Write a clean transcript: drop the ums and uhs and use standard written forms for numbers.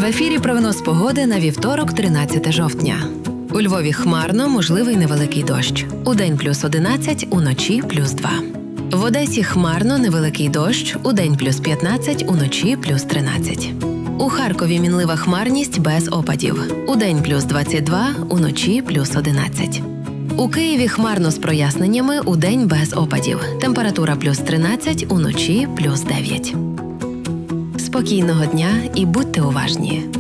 ефірі прогноз погоди на вівторок, 13 жовтня. У Львові хмарно, можливий невеликий дощ. Удень +11, уночі +2. В Одесі хмарно, невеликий дощ, удень +15, уночі +13. У Харкові мінлива хмарність без опадів. Удень +22, уночі +11. У Києві хмарно з проясненнями, удень без опадів. Температура +13, уночі +9. Спокійного дня і будьте уважні.